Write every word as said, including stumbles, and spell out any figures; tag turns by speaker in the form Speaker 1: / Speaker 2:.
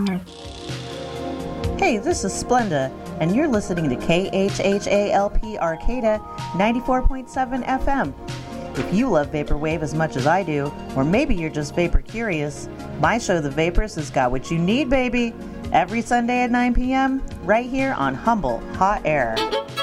Speaker 1: Hey, this is Splenda, and you're listening to K H H A L P Arcata ninety-four point seven F M. If you love Vaporwave as much as I do, or maybe you're just vapor curious, my show The Vaporist has got what you need, baby! Every Sunday at nine p.m., right here on Humble Hot Air.